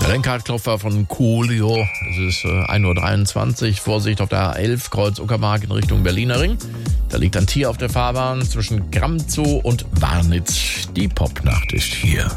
Lenkradklopfer von Coolio. Es ist 1:23 Uhr. Vorsicht auf der A11 Kreuz Uckermark in Richtung Berliner Ring. Da liegt ein Tier auf der Fahrbahn zwischen Gramzow und Warnitz. Die Popnacht ist hier.